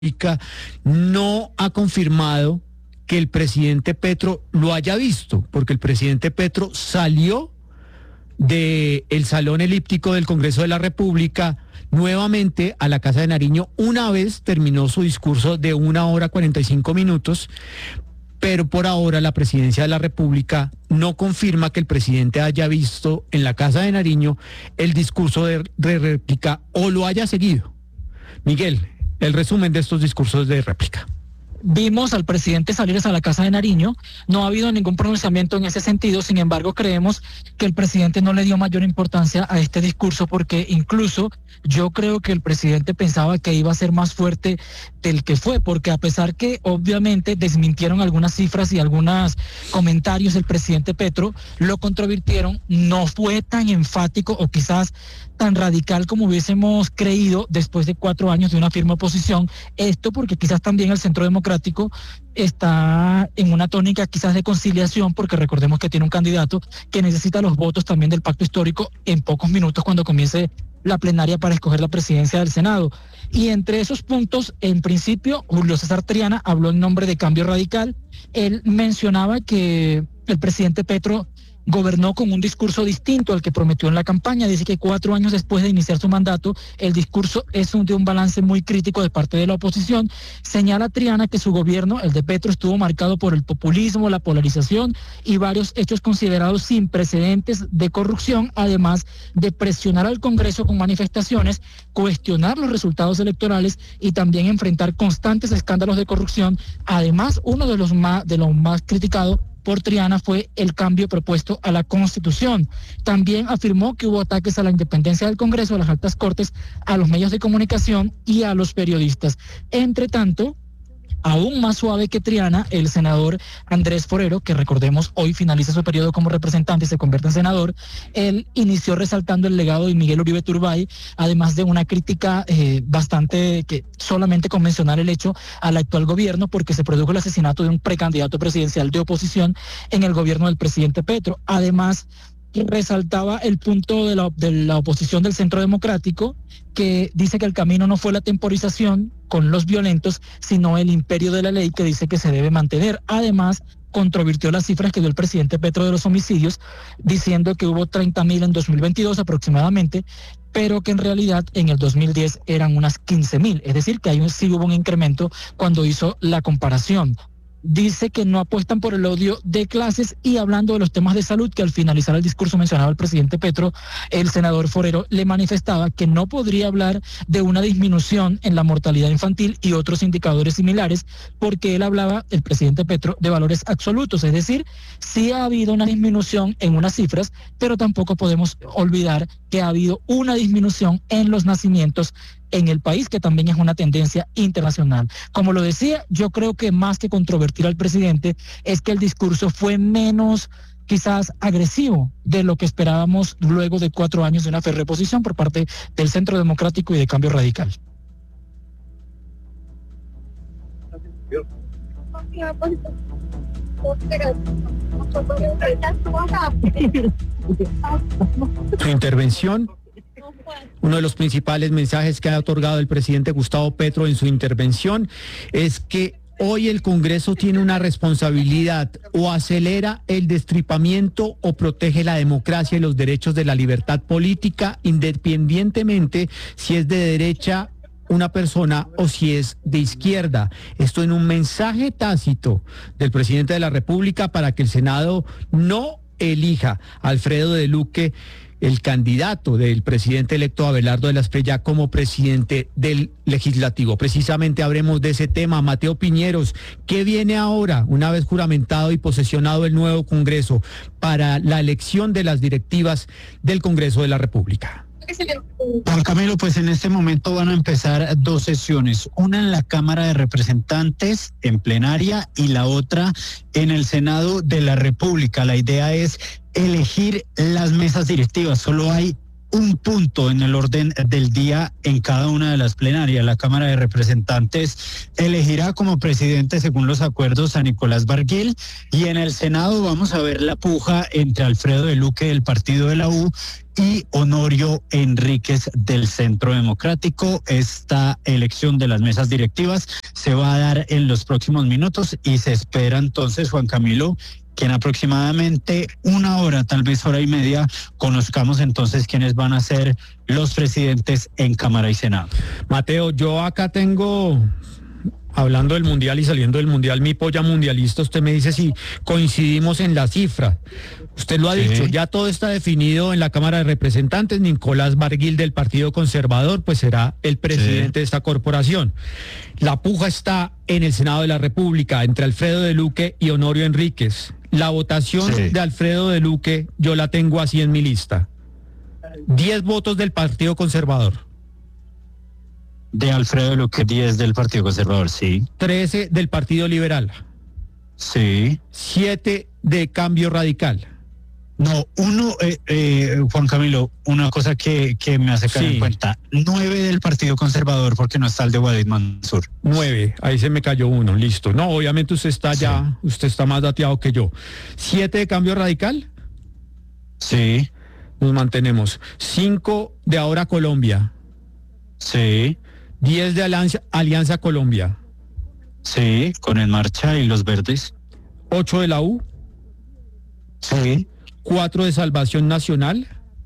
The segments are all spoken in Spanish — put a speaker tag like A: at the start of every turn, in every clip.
A: República no ha confirmado que el presidente Petro lo haya visto, porque el presidente Petro salió del Salón Elíptico del Congreso de la República nuevamente a la Casa de Nariño una vez terminó su discurso de 1 hora 45 minutos, pero por ahora la Presidencia de la República no confirma que el presidente haya visto en la Casa de Nariño el discurso de réplica o lo haya seguido. Miguel, el resumen de estos discursos de réplica.
B: Vimos al presidente salir a la Casa de Nariño, no ha habido ningún pronunciamiento en ese sentido, sin embargo creemos que el presidente no le dio mayor importancia a este discurso porque incluso yo creo que el presidente pensaba que iba a ser más fuerte del que fue, porque a pesar que obviamente desmintieron algunas cifras y algunos comentarios del presidente Petro, lo controvirtieron, no fue tan enfático o quizás tan radical como hubiésemos creído después de 4 años de una firme oposición, esto porque quizás también el Centro Democrático está en una tónica quizás de conciliación, porque recordemos que tiene un candidato que necesita los votos también del pacto histórico en pocos minutos cuando comience la plenaria para escoger la presidencia del Senado. Y entre esos puntos, en principio, Julio César Triana habló en nombre de Cambio Radical. Él mencionaba que el presidente Petro gobernó con un discurso distinto al que prometió en la campaña. Dice que 4 años después de iniciar su mandato, el discurso es de un balance muy crítico de parte de la oposición. Señala Triana que su gobierno, el de Petro, estuvo marcado por el populismo, la polarización y varios hechos considerados sin precedentes de corrupción, además de presionar al Congreso con manifestaciones, cuestionar los resultados electorales y también enfrentar constantes escándalos de corrupción. Además, uno de los más criticados por Triana fue el cambio propuesto a la Constitución. También afirmó que hubo ataques a la independencia del Congreso, a las altas cortes, a los medios de comunicación y a los periodistas. Entre tanto, aún más suave que Triana, el senador Andrés Forero, que recordemos hoy finaliza su periodo como representante y se convierte en senador, él inició resaltando el legado de Miguel Uribe Turbay, además de una crítica bastante que solamente con mencionar el hecho al actual gobierno, porque se produjo el asesinato de un precandidato presidencial de oposición en el gobierno del presidente Petro. Además, resaltaba el punto de la oposición del Centro Democrático, que dice que el camino no fue la temporización con los violentos, sino el imperio de la ley, que dice que se debe mantener. Además, controvirtió las cifras que dio el presidente Petro de los homicidios, diciendo que hubo 30.000 en 2022 aproximadamente, pero que en realidad en el 2010 eran unas 15.000, es decir, que sí hubo un incremento cuando hizo la comparación. Dice que no apuestan por el odio de clases, y hablando de los temas de salud, que al finalizar el discurso mencionaba el presidente Petro, el senador Forero le manifestaba que no podría hablar de una disminución en la mortalidad infantil y otros indicadores similares, porque él hablaba, el presidente Petro, de valores absolutos, es decir, sí ha habido una disminución en unas cifras, pero tampoco podemos olvidar que ha habido una disminución en los nacimientos en el país, que también es una tendencia internacional. Como lo decía, yo creo que más que controvertir al presidente, es que el discurso fue menos quizás agresivo de lo que esperábamos luego de 4 años de una férrea oposición por parte del Centro Democrático y de Cambio Radical.
A: Su intervención. Uno de los principales mensajes que ha otorgado el presidente Gustavo Petro en su intervención es que hoy el Congreso tiene una responsabilidad: o acelera el destripamiento o protege la democracia y los derechos de la libertad política, independientemente si es de derecha una persona o si es de izquierda. Esto en un mensaje tácito del presidente de la República para que el Senado no elija a Alfredo de Luque, el candidato del presidente electo Abelardo de la Espriella, como presidente del Legislativo. Precisamente hablemos de ese tema. Mateo Piñeros, ¿qué viene ahora, una vez juramentado y posesionado el nuevo Congreso, para la elección de las directivas del Congreso de la República?
C: Juan Camilo, pues en este momento van a empezar 2 sesiones, una en la Cámara de Representantes en plenaria y la otra en el Senado de la República. La idea es elegir las mesas directivas. Solo hay un punto en el orden del día en cada una de las plenarias. La Cámara de Representantes elegirá como presidente, según los acuerdos, a Nicolás Barguil, y en el Senado vamos a ver la puja entre Alfredo de Luque del partido de la U y Honorio Enríquez del Centro Democrático. Esta elección de las mesas directivas se va a dar en los próximos minutos y se espera entonces, Juan Camilo, que en aproximadamente una hora, tal vez hora y media, conozcamos entonces quiénes van a ser los presidentes en Cámara y Senado.
A: Mateo, yo acá tengo, hablando del Mundial y saliendo del Mundial, mi polla mundialista, usted me dice si coincidimos en la cifra. Usted lo ha dicho, ya todo está definido en la Cámara de Representantes. Nicolás Barguil del Partido Conservador pues será el presidente de esta corporación. La puja está en el Senado de la República entre Alfredo de Luque y Honorio Enríquez. La votación de Alfredo de Luque yo la tengo así en mi lista. 10 votos del Partido Conservador.
C: De Alfredo de Luque, 10 del Partido Conservador, sí.
A: 13 del Partido Liberal.
C: Sí.
A: 7 de Cambio Radical.
C: No, Juan Camilo, una cosa que me hace caer en cuenta, 9 del Partido Conservador, porque no está el de Wadid Mansur.
A: 9, ahí se me cayó uno, listo. No, obviamente usted está ya, usted está más dateado que yo. 7 de Cambio Radical.
C: Sí.
A: Nos mantenemos. 5 de Ahora Colombia.
C: Sí.
A: 10 de Alianza Colombia.
C: Sí, con En Marcha y Los Verdes.
A: 8 de la U.
C: Sí.
A: 4 de Salvación Nacional.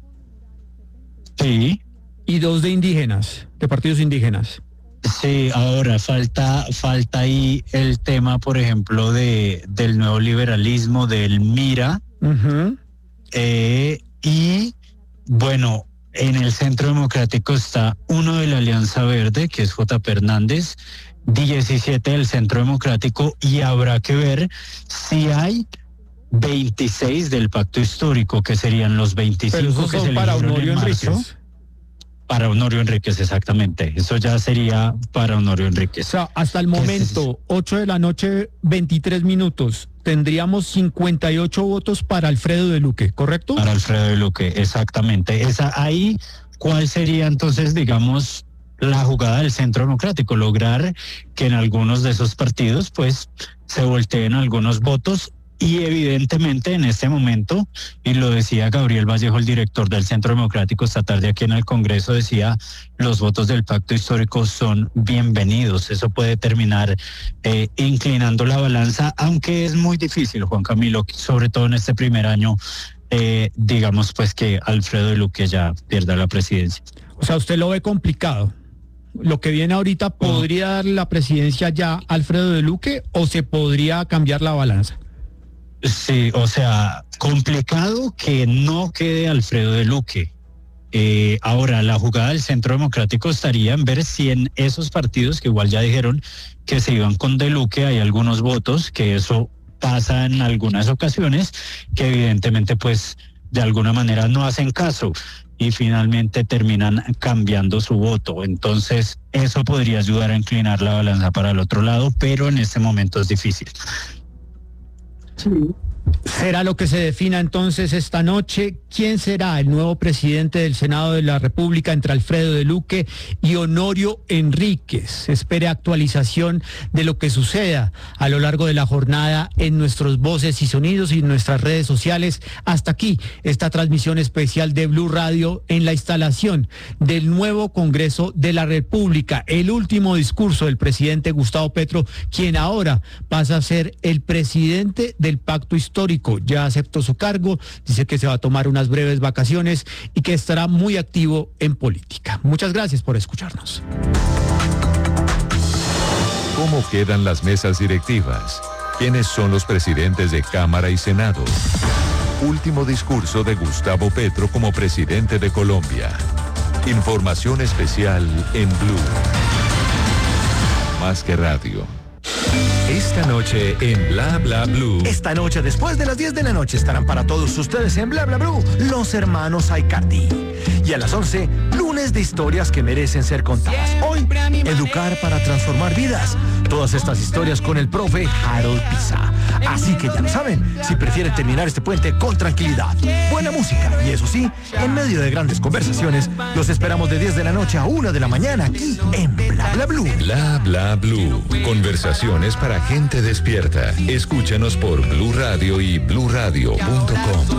C: Sí.
A: Y 2 de indígenas, de partidos indígenas.
C: Sí, ahora falta ahí el tema, por ejemplo, del nuevo liberalismo, del MIRA. Y bueno, en el Centro Democrático está uno de la Alianza Verde, que es J.P. Hernández, 17 del Centro Democrático, y habrá que ver si hay 26 del Pacto Histórico, que serían los 25
A: Pero esos
C: que
A: son
C: se
A: para
C: eligieron
A: Honorio
C: en marzo.
A: Enríquez.
C: Para Honorio Enríquez, exactamente. Eso ya sería para Honorio Enríquez.
A: O sea, hasta el momento, 8 de la noche, 23 minutos, tendríamos 58 votos para Alfredo de Luque, ¿correcto?
C: Para Alfredo de Luque, exactamente. Ahí, ¿cuál sería entonces, digamos, la jugada del Centro Democrático? Lograr que en algunos de esos partidos, pues, se volteen algunos votos. Y evidentemente en este momento, y lo decía Gabriel Vallejo, el director del Centro Democrático, esta tarde aquí en el Congreso, decía, los votos del Pacto Histórico son bienvenidos. Eso puede terminar inclinando la balanza, aunque es muy difícil, Juan Camilo, sobre todo en este primer año, digamos pues que Alfredo de Luque ya pierda la presidencia.
A: O sea, ¿usted lo ve complicado? Lo que viene ahorita, ¿podría dar la presidencia ya a Alfredo de Luque o se podría cambiar la balanza?
C: Sí, o sea, complicado que no quede Alfredo de Luque. Ahora, la jugada del Centro Democrático estaría en ver si en esos partidos que igual ya dijeron que se iban con de Luque hay algunos votos, que eso pasa en algunas ocasiones, que evidentemente pues de alguna manera no hacen caso y finalmente terminan cambiando su voto. Entonces, eso podría ayudar a inclinar la balanza para el otro lado, pero en este momento es difícil.
A: Sí. Será lo que se defina entonces esta noche. ¿Quién será el nuevo presidente del Senado de la República entre Alfredo de Luque y Honorio Enríquez? Se espere actualización de lo que suceda a lo largo de la jornada en nuestros Voces y Sonidos y en nuestras redes sociales. Hasta aquí esta transmisión especial de Blue Radio en la instalación del nuevo Congreso de la República. El último discurso del presidente Gustavo Petro, quien ahora pasa a ser el presidente del Pacto Histórico. Ya aceptó su cargo, dice que se va a tomar unas breves vacaciones y que estará muy activo en política. Muchas gracias por escucharnos.
D: ¿Cómo quedan las mesas directivas? ¿Quiénes son los presidentes de Cámara y Senado? Último discurso de Gustavo Petro como presidente de Colombia. Información especial en Blue. Más que radio.
E: Esta noche en Bla Bla Blue.
F: Esta noche, después de las 10 de la noche, estarán para todos ustedes en Bla Bla Blue los hermanos Aicardi. Y a las 11, lunes de historias que merecen ser contadas. Hoy, educar para transformar vidas. Todas estas historias con el profe Harold Pizza. Así que ya lo saben, si prefieren terminar este puente con tranquilidad, buena música y eso sí, en medio de grandes conversaciones, los esperamos de 10 de la noche a 1 de la mañana aquí en Bla Bla Blue.
D: Bla Bla Blue. Conversaciones para gente despierta. Escúchanos por Blue Radio y bluradio.com.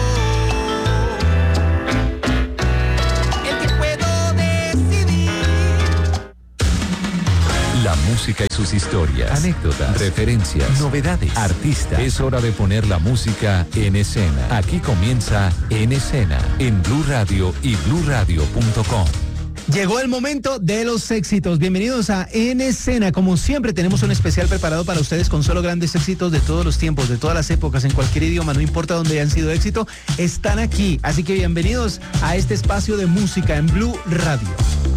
D: La música y sus historias, anécdotas, referencias, novedades, artistas. Es hora de poner la música en escena. Aquí comienza En Escena, en Blue Radio y bluradio.com.
A: Llegó el momento de los éxitos. Bienvenidos a En Escena. Como siempre, tenemos un especial preparado para ustedes con solo grandes éxitos de todos los tiempos, de todas las épocas, en cualquier idioma, no importa dónde hayan sido éxito, están aquí. Así que bienvenidos a este espacio de música en Blue Radio.